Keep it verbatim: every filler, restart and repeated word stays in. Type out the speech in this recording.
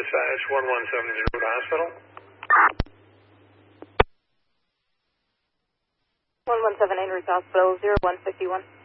dispatch one one seven zero to hospital. one one seven eight, reach hospital, zero one fifty one.